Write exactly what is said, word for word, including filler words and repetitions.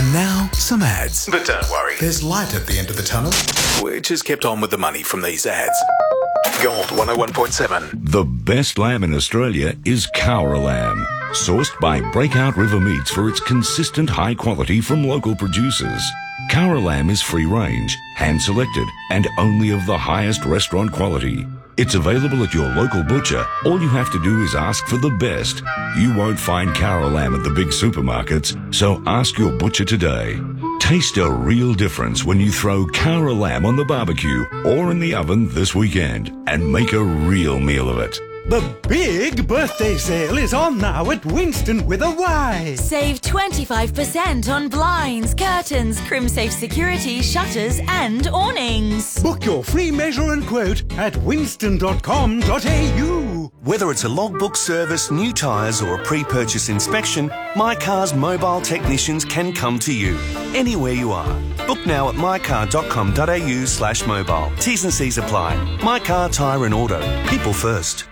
And now, some ads. But don't worry, There's light at the end of the tunnel. we're just kept on with the money from these ads. Gold one oh one point seven. The best lamb in Australia is Cowra lamb, sourced by Breakout River Meats for its consistent high quality from local producers. Cowra lamb is free range, hand selected, and only of the highest restaurant quality. It's available at your local butcher. All you have to do is ask for the best. You won't find Cowra lamb at the big supermarkets, so ask your butcher today. Taste a real difference when you throw Cowra lamb on the barbecue or in the oven this weekend and make a real meal of it. The big birthday sale is on now at Winston with a Y. Save twenty-five percent on blinds, curtains, CrimSafe security, shutters and awnings. Book your free measure and quote at winston dot com dot a u. Whether it's a logbook service, new tyres or a pre-purchase inspection, My Car's mobile technicians can come to you, anywhere you are. Book now at my car dot com dot a u slash mobile. T's and C's apply. My Car, Tyre and Auto. People first.